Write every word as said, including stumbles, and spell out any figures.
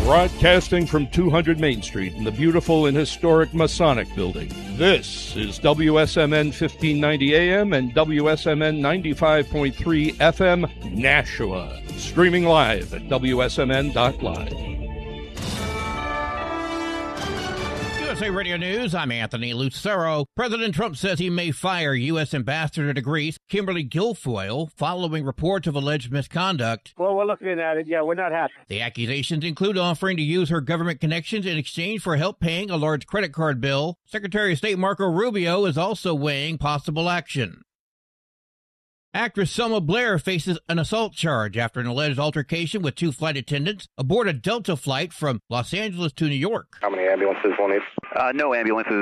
Broadcasting from two hundred Main Street in the beautiful and historic Masonic Building, this is W S M N fifteen ninety A M and W S M N ninety-five point three F M, Nashua. Streaming live at W S M N dot live. U S A Radio News, I'm Anthony Lucero. President Trump says he may fire U S Ambassador to Greece, Kimberly Guilfoyle, following reports of alleged misconduct. Well, we're looking at it. Yeah, we're not happy. The accusations include offering to use her government connections in exchange for help paying a large credit card bill. Secretary of State Marco Rubio is also weighing possible action. Actress Selma Blair faces an assault charge after an alleged altercation with two flight attendants aboard a Delta flight from Los Angeles to New York. How many ambulances will need? Uh, no ambulances.